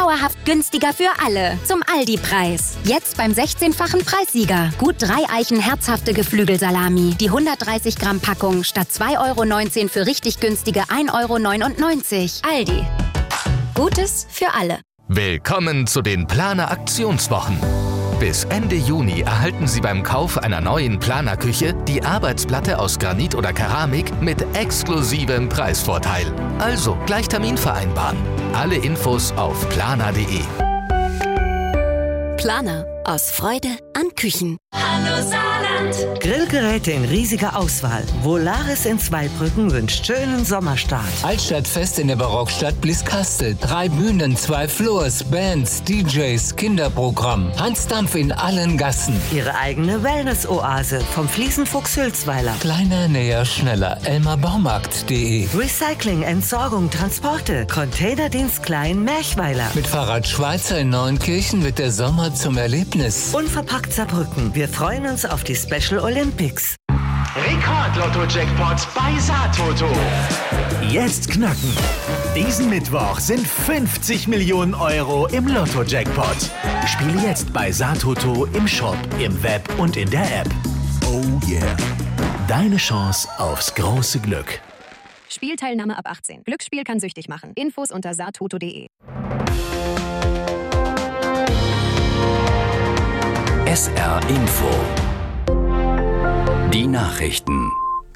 dauerhaft günstiger für alle. Zum Aldi-Preis. Jetzt beim 16-fachen Preissieger. Gut 3 Eichen herzhafte Geflügelsalami. Die 130 Gramm Packung statt 2,19 € für richtig günstige 1,99 €. Aldi. Gutes für alle. Willkommen zu den Planer Aktionswochen. Bis Ende Juni erhalten Sie beim Kauf einer neuen Planerküche die Arbeitsplatte aus Granit oder Keramik mit exklusivem Preisvorteil. Also gleich Termin vereinbaren. Alle Infos auf planer.de. Planer. Aus Freude an Küchen. Hallo Saarland. Grillgeräte in riesiger Auswahl. Volaris in Zweibrücken wünscht schönen Sommerstart. Altstadtfest in der Barockstadt Blieskastel. 3 Bühnen, 2 Floors, Bands, DJs, Kinderprogramm. Hansdampf in allen Gassen. Ihre eigene Wellness-Oase vom Fliesenfuchs Hülsweiler. Kleiner, näher, schneller. elmarbaumarkt.de. Recycling, Entsorgung, Transporte. Containerdienst Klein Merchweiler. Mit Fahrrad Schweizer in Neunkirchen wird der Sommer zum Erlebnis. Unverpackt Saarbrücken. Wir freuen uns auf die Special Olympics. Rekord-Lotto-Jackpot bei Saartoto. Jetzt knacken. Diesen Mittwoch sind 50 Millionen € im Lotto-Jackpot. Spiele jetzt bei Saartoto im Shop, im Web und in der App. Oh yeah. Deine Chance aufs große Glück. Spielteilnahme ab 18. Glücksspiel kann süchtig machen. Infos unter saartoto.de. SR Info. Die Nachrichten.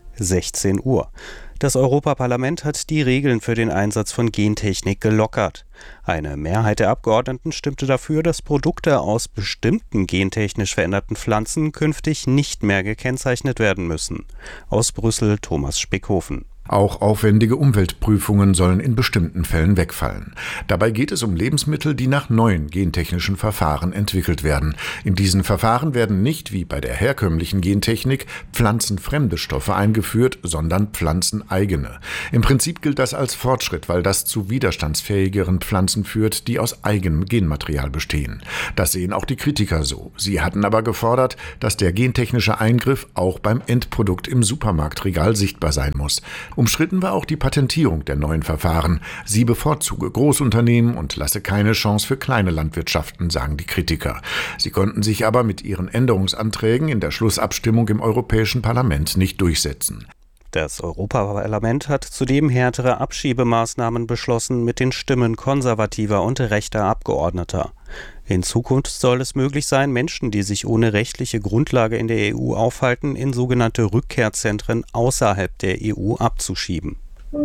16 Uhr. Das Europaparlament hat die Regeln für den Einsatz von Gentechnik gelockert. Eine Mehrheit der Abgeordneten stimmte dafür, dass Produkte aus bestimmten gentechnisch veränderten Pflanzen künftig nicht mehr gekennzeichnet werden müssen. Aus Brüssel Thomas Spickhofen. Auch aufwendige Umweltprüfungen sollen in bestimmten Fällen wegfallen. Dabei geht es um Lebensmittel, die nach neuen gentechnischen Verfahren entwickelt werden. In diesen Verfahren werden nicht, wie bei der herkömmlichen Gentechnik, pflanzenfremde Stoffe eingeführt, sondern pflanzeneigene. Im Prinzip gilt das als Fortschritt, weil das zu widerstandsfähigeren Pflanzen führt, die aus eigenem Genmaterial bestehen. Das sehen auch die Kritiker so. Sie hatten aber gefordert, dass der gentechnische Eingriff auch beim Endprodukt im Supermarktregal sichtbar sein muss. Umstritten war auch die Patentierung der neuen Verfahren. Sie bevorzuge Großunternehmen und lasse keine Chance für kleine Landwirtschaften, sagen die Kritiker. Sie konnten sich aber mit ihren Änderungsanträgen in der Schlussabstimmung im Europäischen Parlament nicht durchsetzen. Das Europaparlament hat zudem härtere Abschiebemaßnahmen beschlossen mit den Stimmen konservativer und rechter Abgeordneter. In Zukunft soll es möglich sein, Menschen, die sich ohne rechtliche Grundlage in der EU aufhalten, in sogenannte Rückkehrzentren außerhalb der EU abzuschieben.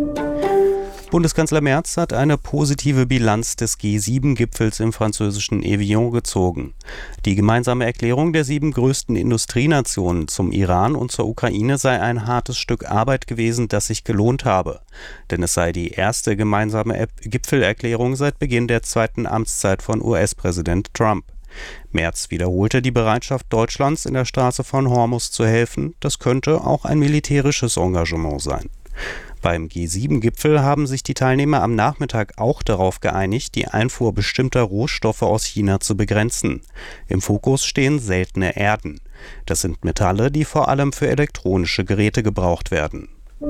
Bundeskanzler Merz hat eine positive Bilanz des G7-Gipfels im französischen Evian gezogen. Die gemeinsame Erklärung der 7 größten Industrienationen zum Iran und zur Ukraine sei ein hartes Stück Arbeit gewesen, das sich gelohnt habe. Denn es sei die erste gemeinsame Gipfelerklärung seit Beginn der 2. Amtszeit von US-Präsident Trump. Merz wiederholte die Bereitschaft Deutschlands, in der Straße von Hormuz zu helfen. Das könnte auch ein militärisches Engagement sein. Beim G7-Gipfel haben sich die Teilnehmer am Nachmittag auch darauf geeinigt, die Einfuhr bestimmter Rohstoffe aus China zu begrenzen. Im Fokus stehen seltene Erden. Das sind Metalle, die vor allem für elektronische Geräte gebraucht werden.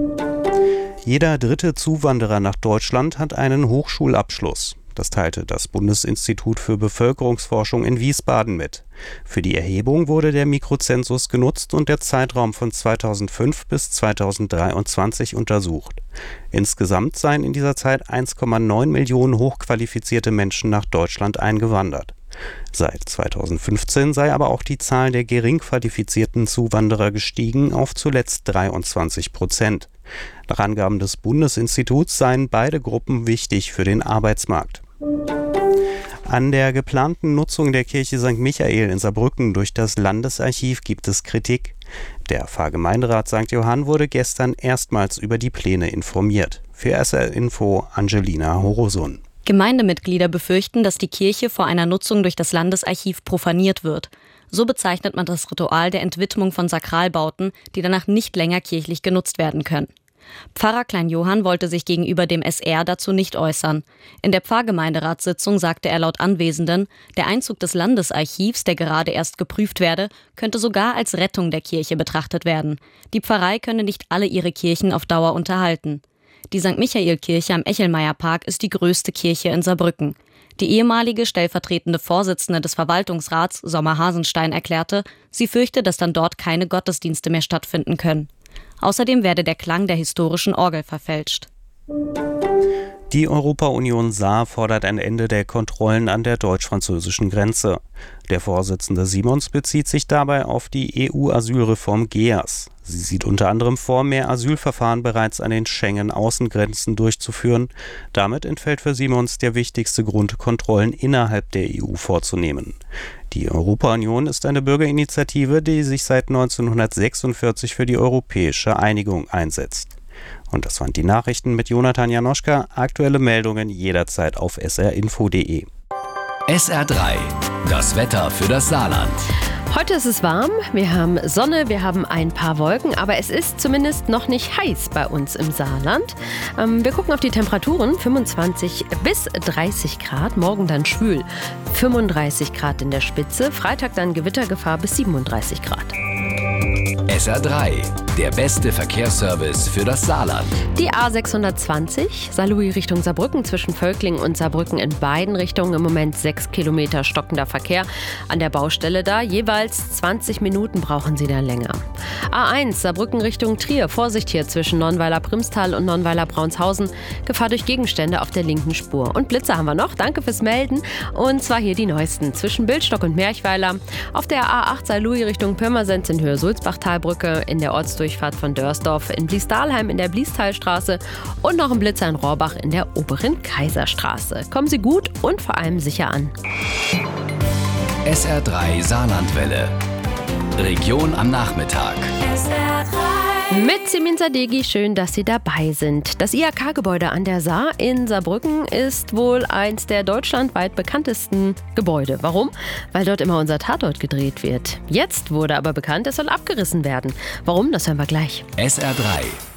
Jeder dritte Zuwanderer nach Deutschland hat einen Hochschulabschluss. Das teilte das Bundesinstitut für Bevölkerungsforschung in Wiesbaden mit. Für die Erhebung wurde der Mikrozensus genutzt und der Zeitraum von 2005 bis 2023 untersucht. Insgesamt seien in dieser Zeit 1,9 Millionen hochqualifizierte Menschen nach Deutschland eingewandert. Seit 2015 sei aber auch die Zahl der gering qualifizierten Zuwanderer gestiegen auf zuletzt 23%. Nach Angaben des Bundesinstituts seien beide Gruppen wichtig für den Arbeitsmarkt. An der geplanten Nutzung der Kirche St. Michael in Saarbrücken durch das Landesarchiv gibt es Kritik. Der Pfarrgemeinderat St. Johann wurde gestern erstmals über die Pläne informiert. Für SR Info Angelina Horosun. Gemeindemitglieder befürchten, dass die Kirche vor einer Nutzung durch das Landesarchiv profaniert wird. So bezeichnet man das Ritual der Entwidmung von Sakralbauten, die danach nicht länger kirchlich genutzt werden können. Pfarrer Klein Johann wollte sich gegenüber dem SR dazu nicht äußern. In der Pfarrgemeinderatssitzung sagte er laut Anwesenden, der Einzug des Landesarchivs, der gerade erst geprüft werde, könnte sogar als Rettung der Kirche betrachtet werden. Die Pfarrei könne nicht alle ihre Kirchen auf Dauer unterhalten. Die St. Michael-Kirche am Echelmeierpark ist die größte Kirche in Saarbrücken. Die ehemalige stellvertretende Vorsitzende des Verwaltungsrats, Sommer Hasenstein, erklärte, sie fürchte, dass dann dort keine Gottesdienste mehr stattfinden können. Außerdem werde der Klang der historischen Orgel verfälscht. Die Europa-Union Saar fordert ein Ende der Kontrollen an der deutsch-französischen Grenze. Der Vorsitzende Simons bezieht sich dabei auf die EU-Asylreform GEAS. Sie sieht unter anderem vor, mehr Asylverfahren bereits an den Schengen-Außengrenzen durchzuführen. Damit entfällt für Simons der wichtigste Grund, Kontrollen innerhalb der EU vorzunehmen. Die Europa-Union ist eine Bürgerinitiative, die sich seit 1946 für die europäische Einigung einsetzt. Und das waren die Nachrichten mit Jonathan Janoschka. Aktuelle Meldungen jederzeit auf srinfo.de. SR3, das Wetter für das Saarland. Heute ist es warm, wir haben Sonne, wir haben ein paar Wolken, aber es ist zumindest noch nicht heiß bei uns im Saarland. Wir gucken auf die Temperaturen, 25 bis 30 Grad, morgen dann schwül, 35 Grad in der Spitze, Freitag dann Gewittergefahr bis 37 Grad. SR3, der beste Verkehrsservice für das Saarland. Die A620, Saarlouis Richtung Saarbrücken, zwischen Völklingen und Saarbrücken in beiden Richtungen. Im Moment 6 Kilometer stockender Verkehr an der Baustelle da. Jeweils 20 Minuten brauchen Sie da länger. A1, Saarbrücken Richtung Trier. Vorsicht hier zwischen Nonnweiler-Primstal und Nonnweiler-Braunshausen. Gefahr durch Gegenstände auf der linken Spur. Und Blitze haben wir noch. Danke fürs Melden. Und zwar hier die neuesten. Zwischen Bildstock und Merchweiler. Auf der A8 Saarlouis Richtung Pirmasens in Höhe Sulzbachtalbrücke. In der Ortsdurchfahrt von Dörsdorf. In Bliesdahlheim in der Bliestalstraße. Und noch ein Blitzer in Rohrbach in der oberen Kaiserstraße. Kommen Sie gut und vor allem sicher an. SR3 Saarlandwelle. Region am Nachmittag. Mit Simin Sadeghi, schön, dass Sie dabei sind. Das IHK-Gebäude an der Saar in Saarbrücken ist wohl eins der deutschlandweit bekanntesten Gebäude. Warum? Weil dort immer unser Tatort gedreht wird. Jetzt wurde aber bekannt, es soll abgerissen werden. Warum? Das hören wir gleich. SR3